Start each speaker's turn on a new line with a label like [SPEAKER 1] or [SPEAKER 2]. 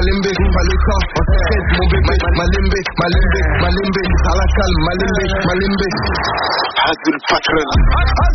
[SPEAKER 1] Malimbe, pas le temps, on s'arrête, mon bébé. Malimbe, Salakal, Malimbe. Hazul Patron.